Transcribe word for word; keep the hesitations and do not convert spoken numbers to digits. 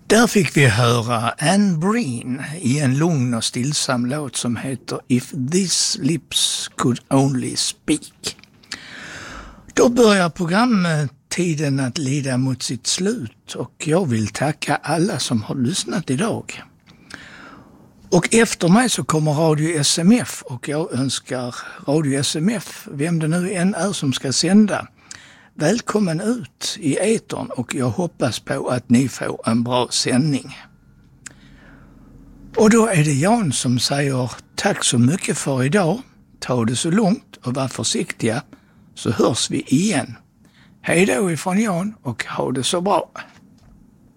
Där fick vi höra Anne Breen i en lugn och stillsam låt som heter If These Lips Could Only Speak. Då börjar programtiden att lida mot sitt slut och jag vill tacka alla som har lyssnat idag. Och efter mig så kommer Radio S M F och jag önskar Radio S M F, vem det nu än är som ska sända, välkommen ut i etern och jag hoppas på att ni får en bra sändning. Och då är det Jan som säger tack så mycket för idag. Ta det så lugnt och var försiktiga så hörs vi igen. Hej då ifrån Jan och ha det så bra.